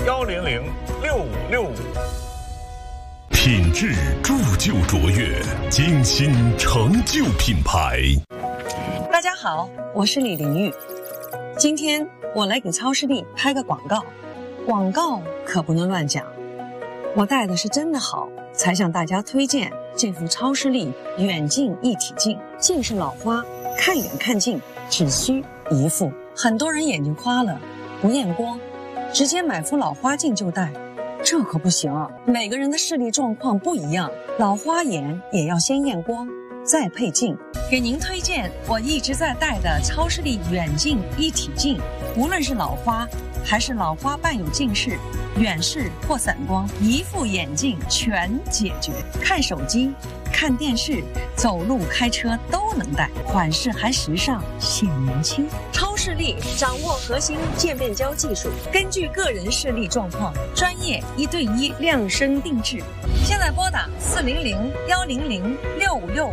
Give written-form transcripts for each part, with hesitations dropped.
100-6565。 品质铸就卓越，精心成就品牌。 大家好，我是李玲玉。今天我来给超视力拍个广告，广告可不能乱讲。我戴的是真的好，才向大家推荐这副超视力远近一体镜。近视老花，看远看近只需一副。很多人眼睛花了，不验光，直接买副老花镜就戴。这可不行，每个人的视力状况不一样，老花眼也要先验光，再配镜。给您推荐我一直在戴的超视力远近一体镜，无论是老花还是老花伴有近视、远视或散光，一副眼镜全解决。看手机、看电视、走路、开车都能戴，款式还时尚，显年轻。超视力掌握核心渐变焦技术，根据个人视力状况，专业1对1量身定制。现在拨打400-100-6565。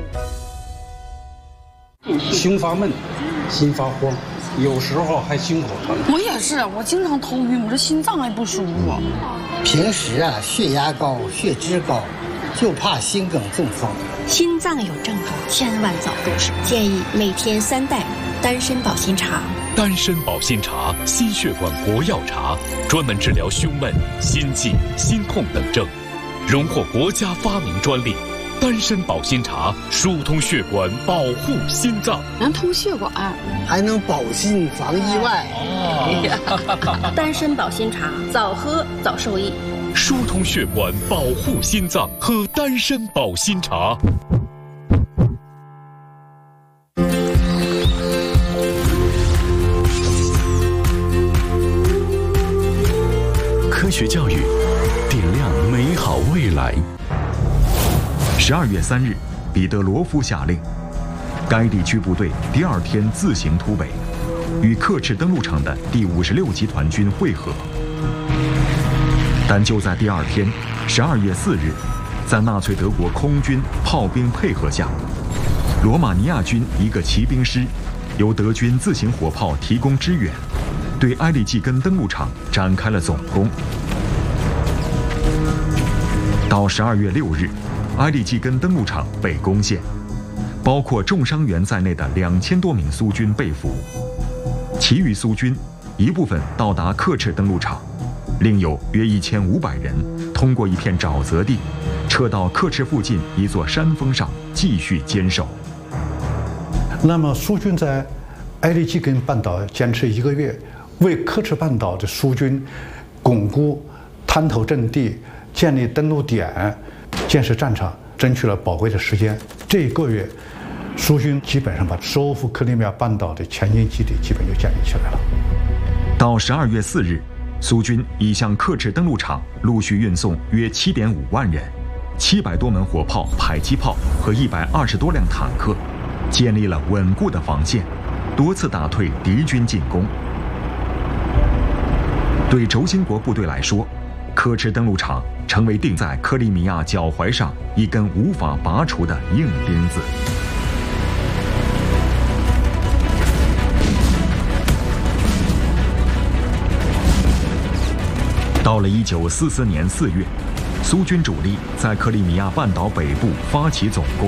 胸发闷，心发慌，有时候还心口疼。 我也是，我经常头晕，我这心脏还不舒服。 平时血压高、血脂高，就怕心梗中风。 心脏有症状，千万早入手。建议每天3袋丹参保心茶。 丹参保心茶，心血管国药茶，专门治疗胸闷、心悸、心痛等症，荣获国家发明专利。丹参保心茶疏通血管，保护心脏， 能通血管， 还能保心防意外。 丹参保心茶，早喝早受益。 疏通血管，保护心脏，喝丹参保心茶。科学教育，点亮美好未来。12月3日，彼得罗夫下令，该地区部队第2天自行突北，与克赤登陆场的第56集团军会合。但就在第2天，12月4日，在纳粹德国空军炮兵配合下，罗马尼亚军一个骑兵师由德军自行火炮提供支援，对埃利季根登陆场展开了总攻。到12月6日，埃利季根登陆场被攻陷，包括重伤员在内的2000多名苏军被俘，其余苏军一部分到达克赤登陆场，另有约1500人通过一片沼泽地，撤到克赤附近一座山峰上继续坚守。 那么苏军在埃利季根半岛坚持1个月，为克赤半岛的苏军巩固滩头阵地、建立登陆点、建设战场争取了宝贵的时间。这1个月，苏军基本上把收复克里米亚半岛的前进基地基本就建立起来了。 到12月4日，苏军已向克赤登陆场陆续运送约7.5万人、700多门火炮、迫击炮和120多辆坦克，建立了稳固的防线，多次打退敌军进攻。对轴心国部队来说，克赤登陆场成为钉在克里米亚脚踝上一根无法拔除的硬钉子。到了1944年4月，苏军主力在克里米亚半岛北部发起总攻。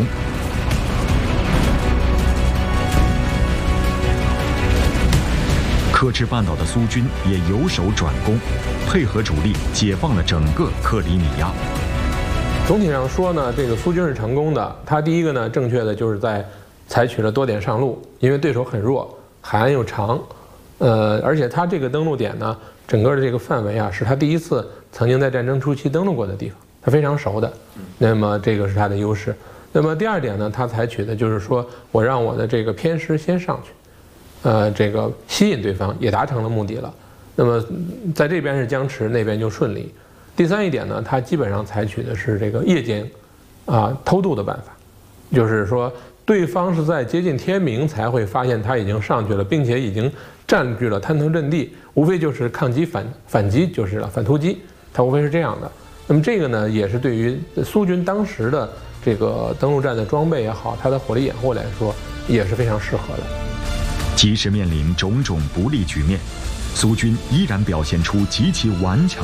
克赤半岛的苏军也由守转攻，配合主力解放了整个克里米亚。 总体上说呢，这个苏军是成功的。他第一个呢，正确的就是在采取了多点上路，因为对手很弱，海岸又长，而且他这个登陆点呢，整个的这个范围啊，是他第一次曾经在战争初期登陆过的地方，他非常熟的。那么这个是他的优势。那么第二点呢，他采取的就是说我让我的这个偏师先上去。这个吸引对方也达成了目的了，那么在这边是僵持，那边就顺利。第三一点呢，他基本上采取的是这个夜间偷渡的办法，就是说对方是在接近天明才会发现他已经上去了，并且已经占据了滩头阵地，无非就是抗击反击就是了，反突击，他无非是这样的。那么这个呢，也是对于苏军当时的这个登陆战的装备也好，它的火力掩护来说也是非常适合的。 即使面临种种不利局面，苏军依然表现出极其顽强